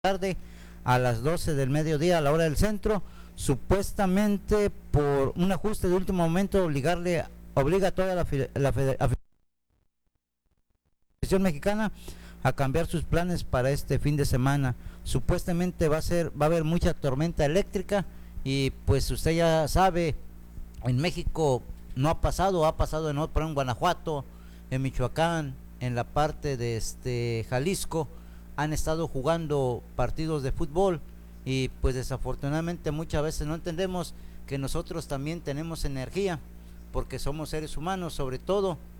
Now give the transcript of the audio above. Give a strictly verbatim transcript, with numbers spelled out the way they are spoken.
tarde a las doce del mediodía a la hora del centro, supuestamente por un ajuste de último momento obligarle obliga a toda la, la Federación Mexicana a cambiar sus planes para este fin de semana. Supuestamente va a ser va a haber mucha tormenta eléctrica y pues usted ya sabe, en México no ha pasado, ha pasado en otro, en Guanajuato, en Michoacán, en la parte de este Jalisco, han estado jugando partidos de fútbol y pues desafortunadamente muchas veces no entendemos que nosotros también tenemos energía porque somos seres humanos, sobre todo